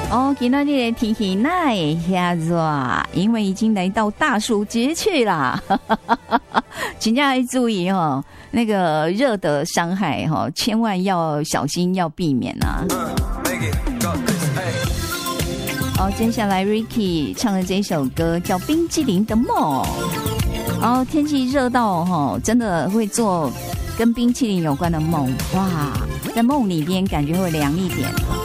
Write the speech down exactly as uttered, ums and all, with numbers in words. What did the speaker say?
哦，今天的天气那会遐热，因为已经来到大暑节气啦，请大家注意哦，那个热的伤害哈、哦，千万要小心，要避免啊。哦，接下来 Ricky 唱的这首歌叫《冰淇淋的梦》。哦，天气热到哈、哦，真的会做跟冰淇淋有关的梦，哇，在梦里边感觉会凉一点。